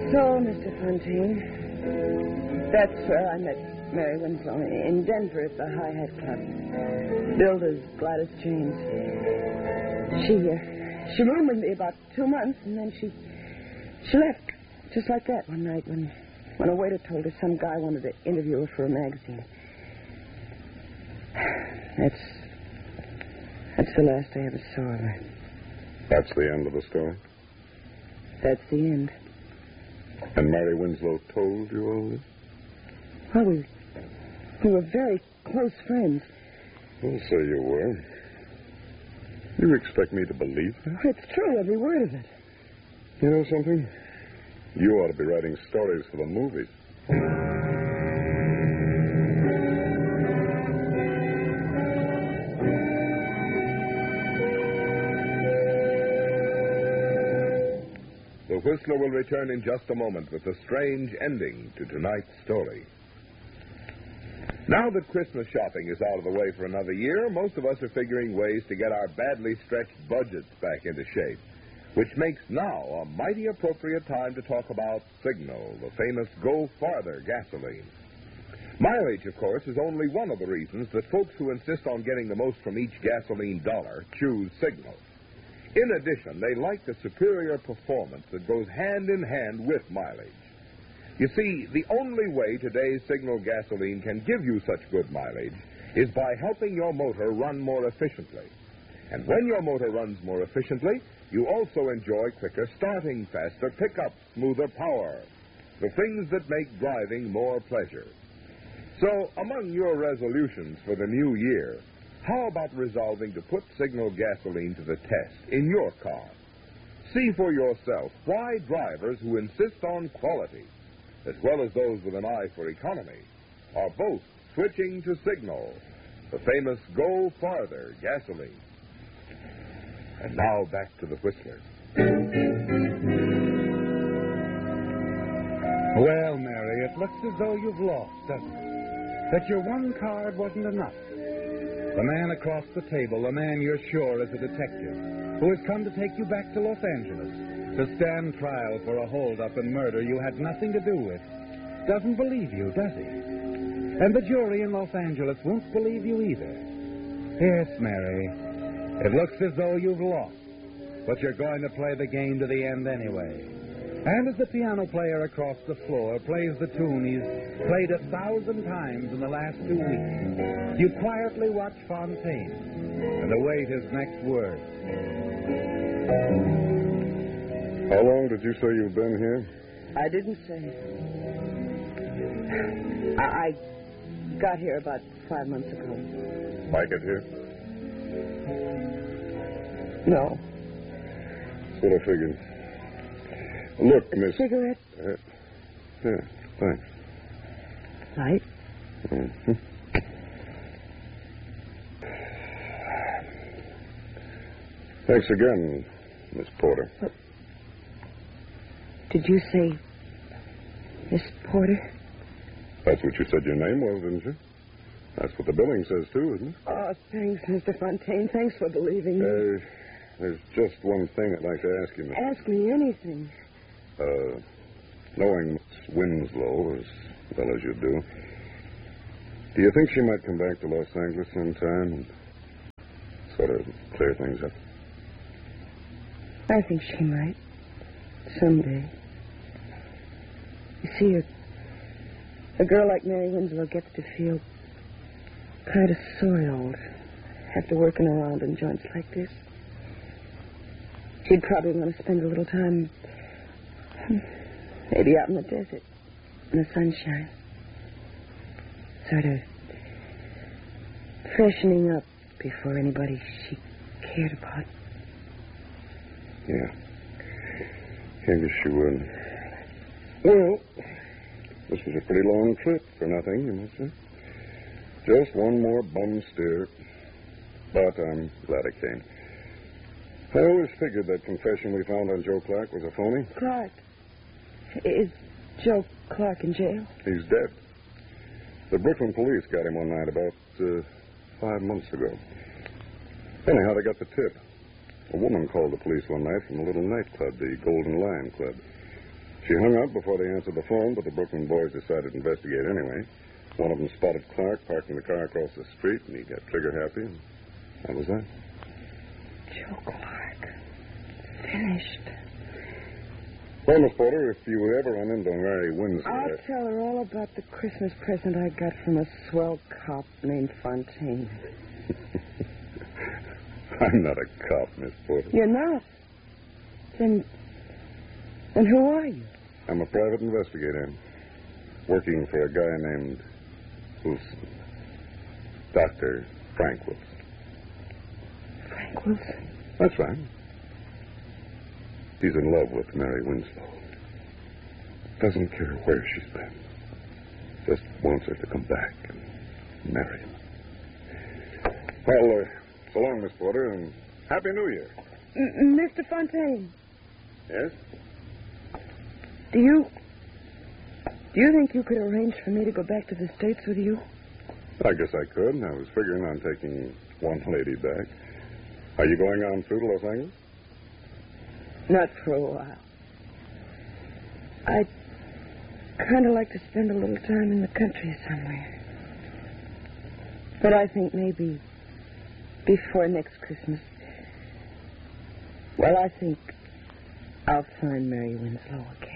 So, Mr. Fontaine, that's where I met Mary Winslow, in Denver at the High Hat Club. Billed as Gladys James. She roomed with me about 2 months, and then she left just like that one night when a waiter told her some guy wanted to interview her for a magazine. That's the last I ever saw of her. That's the end of the story? That's the end. And Mary Winslow told you all this? Well, we were very close friends. Well, so you were. You expect me to believe that? It's true, every word of it. You know something? You ought to be writing stories for the movies. The Whistler will return in just a moment with a strange ending to tonight's story. Now that Christmas shopping is out of the way for another year, most of us are figuring ways to get our badly stretched budgets back into shape, which makes now a mighty appropriate time to talk about Signal, the famous Go Farther gasoline. Mileage, of course, is only one of the reasons that folks who insist on getting the most from each gasoline dollar choose Signal. In addition, they like the superior performance that goes hand in hand with mileage. You see, the only way today's Signal gasoline can give you such good mileage is by helping your motor run more efficiently. And when your motor runs more efficiently, you also enjoy quicker starting, faster pickup, smoother power, the things that make driving more pleasure. So, among your resolutions for the new year, how about resolving to put Signal gasoline to the test in your car? See for yourself why drivers who insist on quality, as well as those with an eye for economy, are both switching to Signal, the famous Go Farther gasoline. And now back to the Whistler. Well, Mary, it looks as though you've lost, doesn't it? That your one card wasn't enough. The man across the table, the man you're sure is a detective, who has come to take you back to Los Angeles to stand trial for a hold-up and murder you had nothing to do with, doesn't believe you, does he? And the jury in Los Angeles won't believe you either. Yes, Mary, it looks as though you've lost, but you're going to play the game to the end anyway. And as the piano player across the floor plays the tune he's played 1,000 times in the last 2 weeks, you quietly watch Fontaine and await his next word. How long did you say you've been here? I didn't say. I got here about 5 months ago. Like it here? No. That's what I figured. Look, Miss... Cigarette? Yeah, thanks. Light? Mm-hmm. Thanks again, Miss Porter. Did you say Miss Porter? That's what you said your name was, didn't you? That's what the billing says, too, isn't it? Oh, thanks, Mr. Fontaine. Thanks for believing me. There's just one thing I'd like to ask you, Miss. Ask me anything. Knowing Miss Winslow as well as you do you think she might come back to Los Angeles sometime and sort of clear things up? I think she might. Someday. You see, a girl like Mary Winslow gets to feel kind of soiled after working around in joints like this. She'd probably want to spend a little time, maybe out in the desert, in the sunshine. Sort of freshening up before anybody she cared about. Yeah. I guess she would. Well, this was a pretty long trip for nothing, you must say. Just one more bum steer. But I'm glad it came. I always figured that confession we found on Joe Clark was a phony. Clark? Is Joe Clark in jail? He's dead. The Brooklyn police got him one night about 5 months ago. Anyhow, they got the tip. A woman called the police one night from a little nightclub, the Golden Lion Club. She hung up before they answered the phone, but the Brooklyn boys decided to investigate anyway. One of them spotted Clark parking the car across the street, and he got trigger-happy, and that was that. Joe Clark. Finished. Well, Miss Porter, if you ever run into Mary Winslow... I'll tell her all about the Christmas present I got from a swell cop named Fontaine. I'm not a cop, Miss Porter. You're not? Then who are you? I'm a private investigator, working for a guy named Wilson. Dr. Frank Wilson. Frank Wilson? That's right. He's in love with Mary Winslow. Doesn't care where she's been. Just wants her to come back and marry him. Well, so long, Miss Porter, and Happy New Year. Mr. Fontaine. Yes? Do you think you could arrange for me to go back to the States with you? I guess I could. I was figuring on taking one lady back. Are you going on through to Los Angeles? Not for a while. I'd kind of like to spend a little time in the country somewhere. But I think maybe before next Christmas. Well, I think I'll find Mary Winslow again.